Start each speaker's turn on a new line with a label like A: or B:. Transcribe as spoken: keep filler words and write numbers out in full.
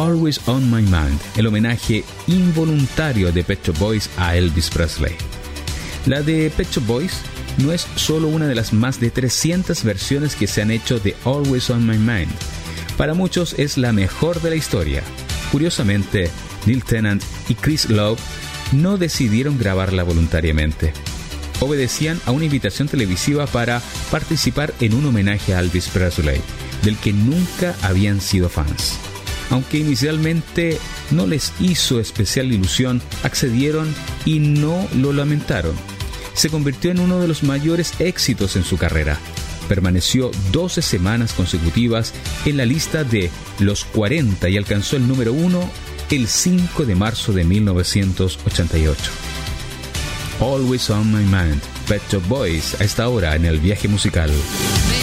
A: Always on My Mind, el homenaje involuntario de Pet Shop Boys a Elvis Presley. La de Pet Shop Boys no es solo una de las más de trescientas versiones que se han hecho de Always on My Mind. Para muchos es la mejor de la historia. Curiosamente, Neil Tennant y Chris Lowe no decidieron grabarla voluntariamente. Obedecían a una invitación televisiva para participar en un homenaje a Elvis Presley, del que nunca habían sido fans. Aunque inicialmente no les hizo especial ilusión, accedieron y no lo lamentaron. Se convirtió en uno de los mayores éxitos en su carrera. Permaneció doce semanas consecutivas en la lista de los cuarenta y alcanzó el número uno el cinco de marzo de mil novecientos ochenta y ocho. Always on My Mind, Pet Shop Boys, a esta hora en el viaje musical.